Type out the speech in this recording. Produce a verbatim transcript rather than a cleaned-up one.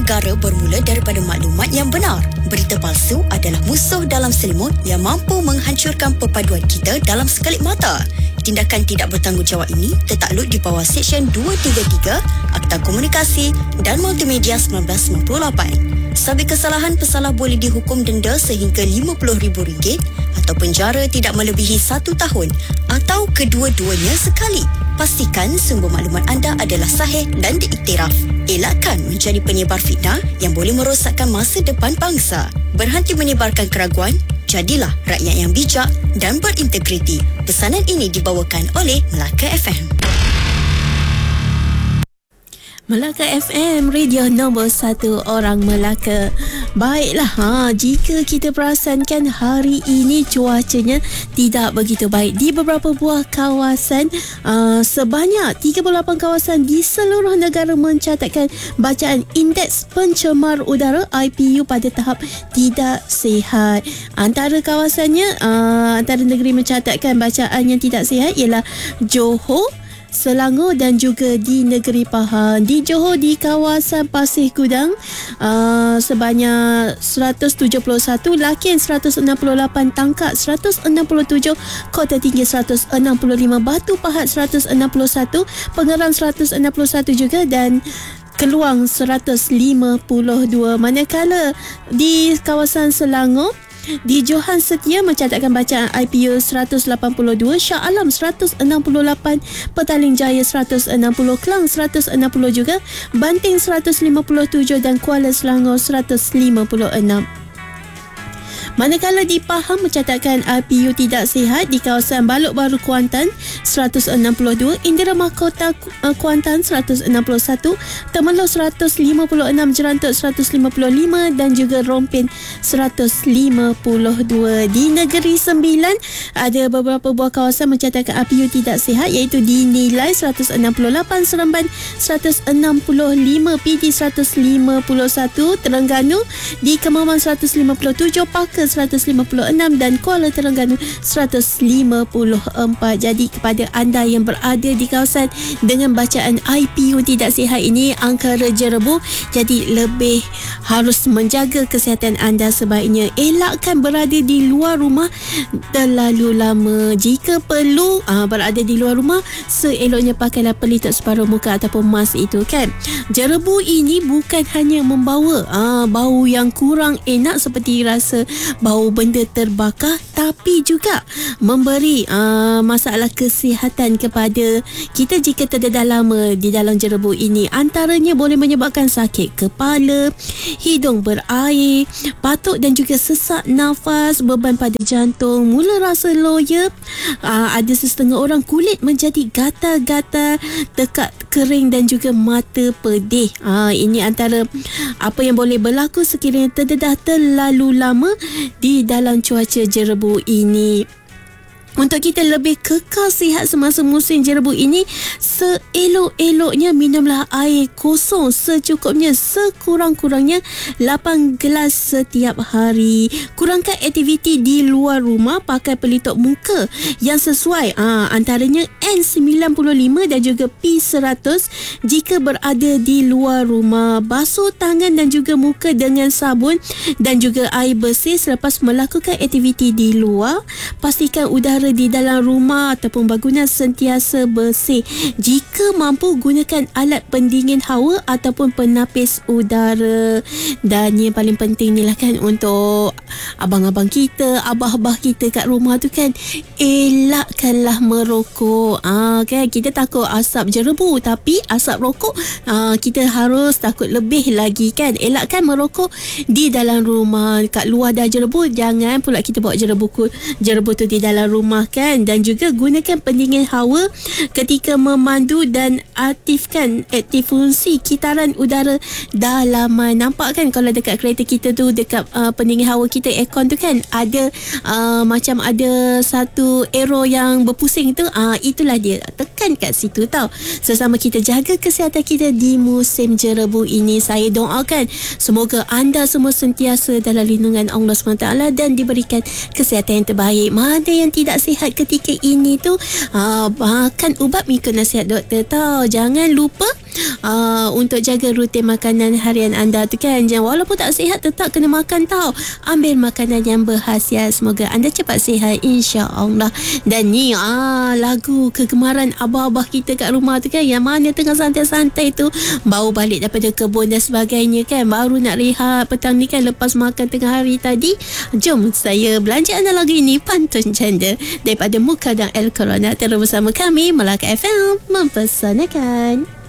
negara bermula daripada maklumat yang benar. Berita palsu adalah musuh dalam selimut yang mampu menghancurkan perpaduan kita dalam sekelip mata. Tindakan tidak bertanggungjawab ini tertakluk di bawah Seksyen dua tiga tiga Akta Komunikasi dan Multimedia seribu sembilan ratus sembilan puluh lapan. Sabit kesalahan, pesalah boleh dihukum denda sehingga lima puluh ribu ringgit atau penjara tidak melebihi satu tahun atau kedua-duanya sekali. Pastikan sumber maklumat anda adalah sahih dan diiktiraf. Elakkan menjadi penyebar fitnah yang boleh merosakkan masa depan bangsa. Berhenti menyebarkan keraguan, jadilah rakyat yang bijak dan berintegriti. Pesanan ini dibawakan oleh Melaka F M. Melaka F M, radio nombor satu orang Melaka. Baiklah, ha, jika kita perasankan hari ini cuacanya tidak begitu baik di beberapa buah kawasan, uh, sebanyak tiga puluh lapan kawasan di seluruh negara mencatatkan bacaan Indeks Pencemar Udara I P U pada tahap tidak sihat. Antara kawasannya, uh, antara negeri mencatatkan bacaan yang tidak sihat ialah Johor, Selangor dan juga di negeri Pahang. Di Johor, di kawasan Pasir Gudang, uh, sebanyak seratus tujuh puluh satu, Lakin seratus enam puluh lapan, Tangkak seratus enam puluh tujuh, Kota Tinggi seratus enam puluh lima, Batu Pahat seratus enam puluh satu, Pengerang seratus enam puluh satu juga dan Keluang seratus lima puluh dua. Manakala di kawasan Selangor, di Johan Setia mencatatkan bacaan I P U seratus lapan puluh dua, Shah Alam seratus enam puluh lapan, Petaling Jaya seratus enam puluh, Kelang seratus enam puluh juga, Banting seratus lima puluh tujuh dan Kuala Selangor seratus lima puluh enam. Manakala di Pahang mencatatkan I P U tidak sihat di kawasan Balok Baru Kuantan seratus enam puluh dua, Indira Mahkota Kuantan seratus enam puluh satu, Temerloh seratus lima puluh enam, Jerantuk seratus lima puluh lima dan juga Rompin seratus lima puluh dua. Di Negeri Sembilan ada beberapa buah kawasan mencatatkan I P U tidak sihat iaitu di Nilai seratus enam puluh lapan, Seremban seratus enam puluh lima, P D seratus lima puluh satu, Terengganu di Kemaman seratus lima puluh tujuh, Pakar seratus lima puluh enam dan Kuala Terengganu seratus lima puluh empat. Jadi kepada anda yang berada di kawasan dengan bacaan I P U tidak sihat ini, angkara jerebu, jadi lebih harus menjaga kesihatan anda. Sebaiknya elakkan berada di luar rumah terlalu lama. Jika perlu aa, berada di luar rumah, seeloknya pakailah pelitup separuh muka ataupun mask itu kan. Jerebu ini bukan hanya membawa aa, bau yang kurang enak seperti rasa bau benda terbakar, tapi juga memberi uh, masalah kesihatan kepada kita jika terdedah lama di dalam jerebu ini. Antaranya boleh menyebabkan sakit kepala, hidung berair, batuk dan juga sesak nafas, beban pada jantung, mula rasa loya, uh, ada setengah orang kulit menjadi gatal-gatal, tekak kering dan juga mata pedih. Uh, ini antara apa yang boleh berlaku sekiranya terdedah terlalu lama di dalam cuaca jerebu ini. Untuk kita lebih kekal sihat semasa musim jerebu ini, seelok-eloknya minumlah air kosong secukupnya, sekurang-kurangnya lapan gelas setiap hari. Kurangkan aktiviti di luar rumah, pakai pelitup muka yang sesuai, ha, antaranya N sembilan puluh lima dan juga P seratus jika berada di luar rumah. Basuh tangan dan juga muka dengan sabun dan juga air bersih selepas melakukan aktiviti di luar. Pastikan udara di dalam rumah ataupun bangunan sentiasa bersih. Jika mampu, gunakan alat pendingin hawa ataupun penapis udara. Dan yang paling penting ni lah kan, untuk abang-abang kita, abah-abah kita kat rumah tu kan, elakkanlah merokok. Ah, kan kita takut asap jerebu, tapi asap rokok ah, kita harus takut lebih lagi kan. Elakkan merokok di dalam rumah. Kat luar dah jerebu, jangan pula kita bawa jerebu jerebu tu di dalam rumah kan. Dan juga gunakan pendingin hawa ketika memandu dan aktifkan aktif fungsi kitaran udara dalaman. Nampak kan kalau dekat kereta kita tu, dekat uh, pendingin hawa kita, aircon tu kan, ada uh, macam ada satu arrow yang berpusing tu, uh, itulah dia, tekan kat situ tau. Sesama kita jaga kesihatan kita di musim jerebu ini. Saya doakan semoga anda semua sentiasa dalam lindungan Allah subhanahu wa taala dan diberikan kesihatan yang terbaik. Mana yang tidak sihat ketika ini tu, uh, makan ubat mengikut nasihat doktor tau. Jangan lupa uh, untuk jaga rutin makanan harian anda tu kan. Jangan, walaupun tak sihat tetap kena makan tau. Ambil makanan yang berkhasiat. Semoga anda cepat sihat insya-Allah. Dan ni ah lagu kegemaran abah-abah kita kat rumah tu kan, yang mana tengah santai-santai tu, baru balik daripada kebun dan sebagainya kan, baru nak rehat petang ni kan, lepas makan tengah hari tadi. Jom saya belanja anda lagu ini, Pantun Janda daripada Mukadang El Corona. Terus bersama kami Melaka F M, mempersanakan.